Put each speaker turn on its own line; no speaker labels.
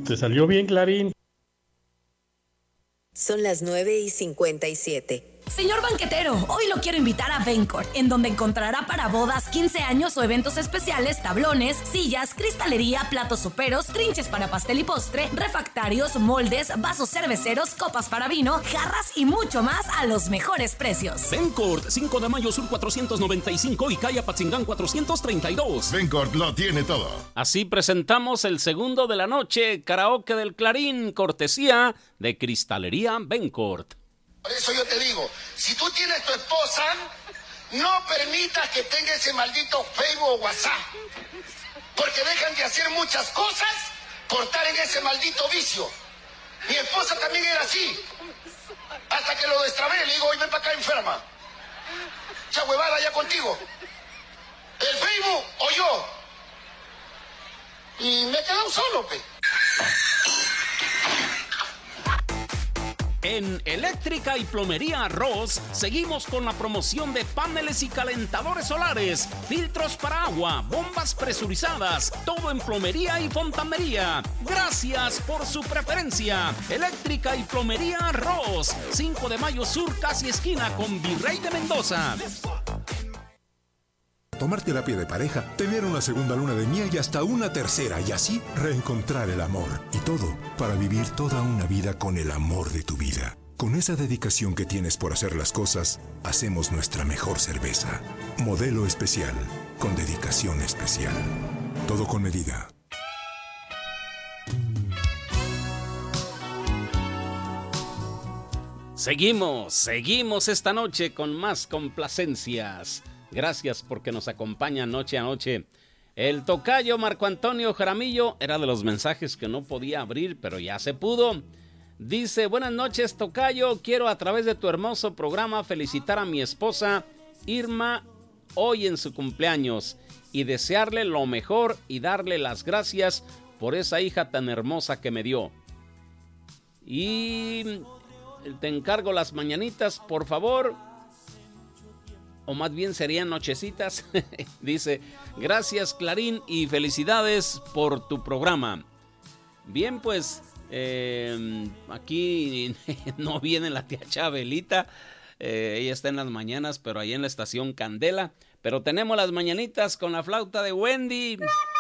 Te salió bien, Clarín.
Son las 9:57.
Señor banquetero, hoy lo quiero invitar a Bencourt, en donde encontrará para bodas, 15 años o eventos especiales, tablones, sillas, cristalería, platos soperos, trinches para pastel y postre, refractarios, moldes, vasos cerveceros, copas para vino, jarras y mucho más a los mejores precios.
Bencourt, 5 de mayo sur 495 y calle Apatzingán 432.
Bencourt lo tiene todo.
Así presentamos el segundo de la noche, karaoke del Clarín, cortesía de Cristalería Bencourt.
Por eso yo te digo, si tú tienes tu esposa, no permitas que tenga ese maldito Facebook o WhatsApp. Porque dejan de hacer muchas cosas por estar en ese maldito vicio. Mi esposa también era así. Hasta que lo destrabé, le digo, oye, ven para acá enferma. Esa huevada ya contigo. El Facebook o yo. Y me he quedado solo, pe.
En Eléctrica y Plomería Ross seguimos con la promoción de paneles y calentadores solares, filtros para agua, bombas presurizadas, todo en plomería y fontanería. Gracias por su preferencia. Eléctrica y Plomería Ross, 5 de mayo sur, casi esquina con Virrey de Mendoza.
Tomar terapia de pareja, tener una segunda luna de miel y hasta una tercera, y así reencontrar el amor. Y todo para vivir toda una vida con el amor de tu vida. Con esa dedicación que tienes por hacer las cosas, hacemos nuestra mejor cerveza. Modelo especial, con dedicación especial. Todo con medida.
Seguimos esta noche con más complacencias. Gracias porque nos acompaña noche a noche. El tocayo Marco Antonio Jaramillo era de los mensajes que no podía abrir, pero ya se pudo. Dice, buenas noches, tocayo. Quiero a través de tu hermoso programa felicitar a mi esposa Irma hoy en su cumpleaños y desearle lo mejor y darle las gracias por esa hija tan hermosa que me dio. Y te encargo las mañanitas, por favor. O más bien serían nochecitas. Dice, gracias Clarín y felicidades por tu programa. Bien, pues aquí no viene la tía Chabelita. Ella está en las mañanas, pero ahí en la estación Candela. Pero tenemos las mañanitas con la flauta de Wendy.